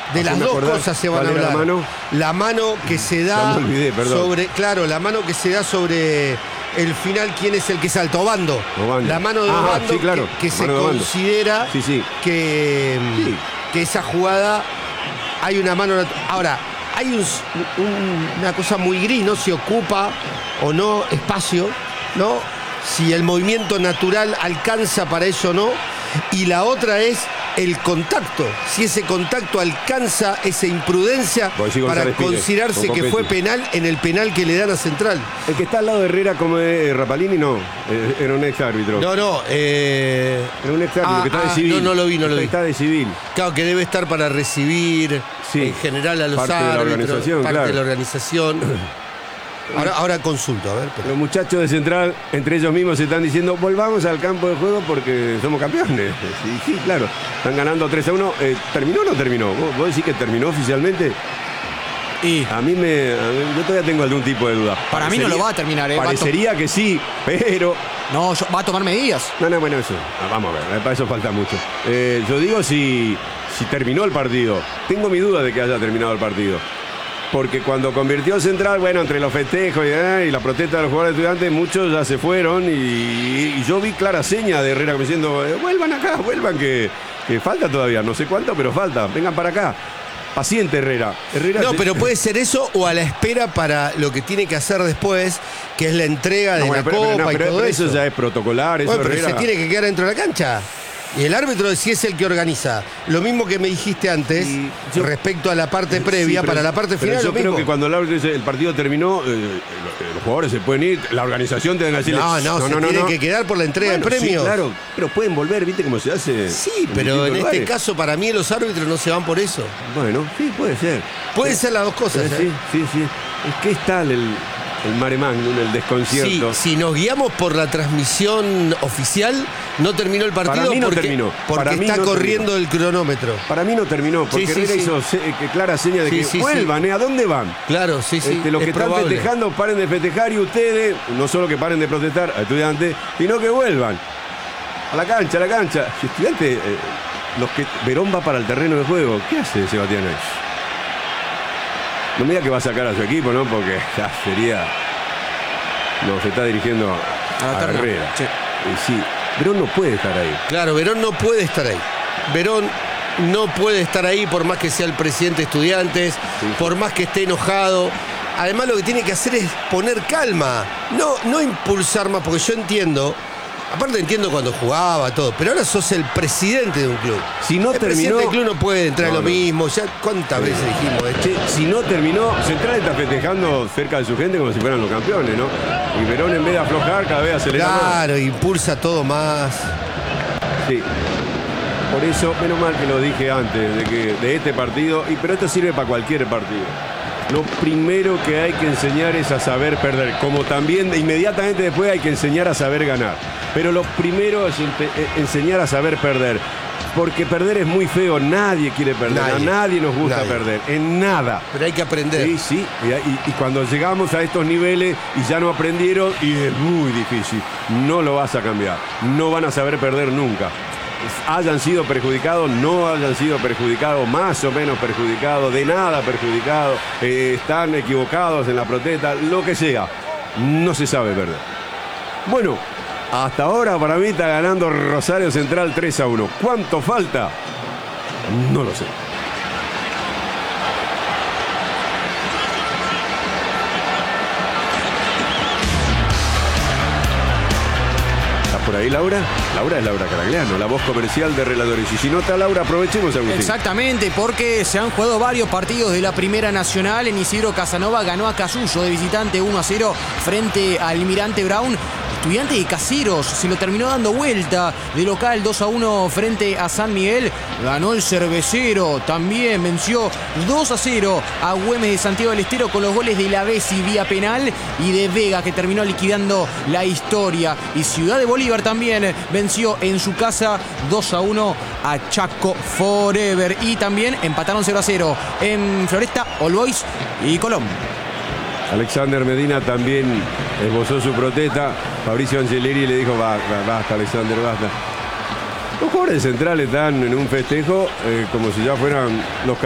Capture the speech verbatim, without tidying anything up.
De las dos cosas se van a hablar. La mano, la mano que se da ya me olvidé, perdón. sobre, claro, la mano que se da sobre el final, ¿quién es el que salta? Obando. Obando. La mano de Ah, Obando, sí, claro. que, que se Mano de Obando. considera Sí, sí. Que, Sí. que esa jugada hay una mano. Ahora, hay un, un, una cosa muy gris, ¿no? Si ocupa o no espacio, ¿no? Si el movimiento natural alcanza para eso o no. Y la otra es el contacto, si ese contacto alcanza esa imprudencia para considerarse que fue penal en el penal que le dan a Central. El que está al lado de Herrera como de Rapalini, no, eh, era un ex árbitro. No, no, eh... era un ex árbitro ah, que está ah, de civil. No, no lo vi, no lo vi. Está de civil. Claro, que debe estar para recibir sí, en general a los parte árbitros, de la organización, parte claro. de la organización. Ahora, ahora consulto, a ver. Pero... Los muchachos de Central, entre ellos mismos, se están diciendo, volvamos al campo de juego porque somos campeones. Sí, sí, claro. Están ganando tres a uno. Eh, ¿Terminó o no terminó? ¿Vos, vos decís que terminó oficialmente? Y a mí me. A mí, yo todavía tengo algún tipo de duda. Para parecería, mí no lo va a terminar, ¿eh? Parecería que sí, pero. No, yo, va a tomar medidas. No, no, bueno, eso. Ah, vamos a ver, para eso falta mucho. Eh, yo digo si, si terminó el partido. Tengo mi duda de que haya terminado el partido. Porque cuando convirtió Central, bueno, entre los festejos y, eh, y la protesta de los jugadores estudiantes, muchos ya se fueron y, y yo vi clara seña de Herrera como diciendo, eh, vuelvan acá, vuelvan, que, que falta todavía, no sé cuánto, pero falta, vengan para acá. Paciente Herrera. Herrera no, se... pero puede ser eso o a la espera para lo que tiene que hacer después, que es la entrega de no, bueno, la pero, copa pero, no, y pero, todo pero eso. Eso ya es protocolar, eso bueno, pero Herrera... se tiene que quedar dentro de la cancha. Y el árbitro sí es el que organiza. Lo mismo que me dijiste antes yo, respecto a la parte previa, sí, pero, para la parte final. Yo lo creo mismo. que cuando el árbitro dice el partido terminó, eh, los jugadores se pueden ir, la organización tiene que decirle. No, no, no, se no, tiene no. que quedar por la entrega bueno, de premios. Sí, claro, pero pueden volver, ¿viste cómo se hace? Sí, pero en lugares. este caso, para mí, los árbitros no se van por eso. Bueno, sí, puede ser. Pueden sí. ser las dos cosas. Sí, ¿eh? sí, sí. Es que es tal el. El mare magnum, el desconcierto. Sí, si nos guiamos por la transmisión oficial, no terminó el partido. Para mí no porque, terminó. porque Para mí está no corriendo terminó. el cronómetro. Para mí no terminó, porque sí, sí, Herrera sí. hizo se, que clara seña de sí, que sí, vuelvan, sí. ¿eh? ¿A dónde van? Claro, sí, sí. Este, los que probable. están festejando, paren de festejar y ustedes, no solo que paren de protestar a estudiantes, sino que vuelvan. A la cancha, a la cancha. Si estudiantes, eh, los que Verón va para el terreno de juego, ¿qué hace Sebastián Reyes? No me diga que va a sacar a su equipo, ¿no? Porque ya sería... No, se está dirigiendo a, a Herrera. Sí. Y sí, Verón no puede estar ahí. Claro, Verón no puede estar ahí. Verón no puede estar ahí por más que sea el presidente de Estudiantes, sí. por más que esté enojado. Además lo que tiene que hacer es poner calma, no, no impulsar más, porque yo entiendo, aparte entiendo cuando jugaba todo, pero ahora sos el presidente de un club. Si no el terminó, presidente del club no puede entrar no, lo no. mismo, ya cuántas veces dijimos esto. Che, si no terminó, Central está festejando cerca de su gente como si fueran los campeones, ¿no? Y Verón en vez de aflojar cada vez acelera claro, más. Claro, impulsa todo más. Sí. Por eso, menos mal que lo dije antes de que de este partido, y pero esto sirve para cualquier partido. Lo primero que hay que enseñar es a saber perder, como también inmediatamente después hay que enseñar a saber ganar. Pero lo primero es enseñar a saber perder, porque perder es muy feo, nadie quiere perder, nadie. a nadie nos gusta nadie. perder, en nada. Pero hay que aprender. Sí, sí, y, y, y cuando llegamos a estos niveles y ya no aprendieron, y es muy difícil, no lo vas a cambiar, no van a saber perder nunca. Hayan sido perjudicados, no hayan sido perjudicados, más o menos perjudicados, de nada perjudicados, eh, están equivocados en la protesta, lo que sea, no se sabe perder. Bueno, hasta ahora para mí está ganando Rosario Central tres a uno. ¿Cuánto falta? No lo sé. ¿Por ahí, Laura? Laura es Laura Caragliano, la voz comercial de Relatores. Y si no está Laura, aprovechemos, Agustín. Exactamente, porque se han jugado varios partidos de la Primera Nacional. En Isidro Casanova ganó a Casullo de visitante uno a cero frente al Almirante Brown. Estudiante de Caseros se lo terminó dando vuelta de local dos a uno frente a San Miguel. Ganó el Cervecero, también venció dos a cero a Güemes de Santiago del Estero con los goles de La Bessi vía penal y de Vega, que terminó liquidando la historia. Y Ciudad de Bolívar también venció en su casa dos a uno a Chaco Forever. Y también empataron cero a cero en Floresta, All Boys y Colón. Alexander Medina también esbozó su protesta. Fabricio Angeleri le dijo, basta, basta Alexander, basta. Los jugadores centrales están en un festejo eh, como si ya fueran los